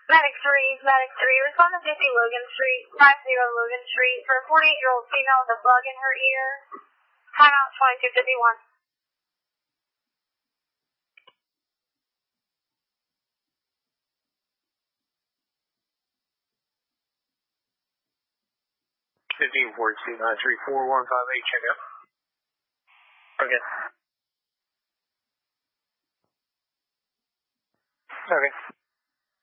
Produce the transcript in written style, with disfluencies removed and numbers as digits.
Medic 3, respond to 50 Logan Street, 50 Logan Street, for a 48-year-old female with a bug in her ear. Timeout 2251. Fifteen 42934158, check out. Okay. Okay.